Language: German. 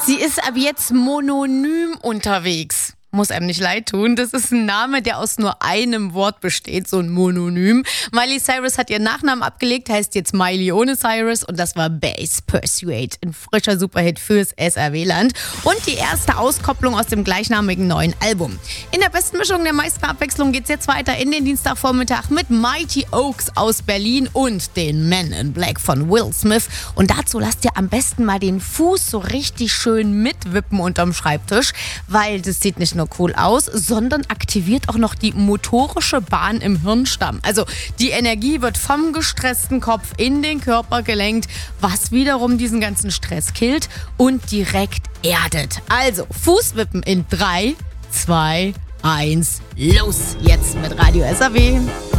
Sie ist ab jetzt mononym unterwegs. Muss einem nicht leid tun. Das ist ein Name, der aus nur einem Wort besteht, so ein Mononym. Miley Cyrus hat ihren Nachnamen abgelegt, heißt jetzt Miley ohne Cyrus und das war Bass Persuade, ein frischer Superhit fürs SRW-Land und die erste Auskopplung aus dem gleichnamigen neuen Album. In der besten Mischung der meisten Abwechslung geht's jetzt weiter in den Dienstagvormittag mit Mighty Oaks aus Berlin und den Men in Black von Will Smith. Und dazu lasst ihr am besten mal den Fuß so richtig schön mitwippen unterm Schreibtisch, weil das sieht nicht nur cool aus, sondern aktiviert auch noch die motorische Bahn im Hirnstamm. Also die Energie wird vom gestressten Kopf in den Körper gelenkt, was wiederum diesen ganzen Stress killt und direkt erdet. Also Fußwippen in 3, 2, 1, los! Jetzt mit Radio SAW.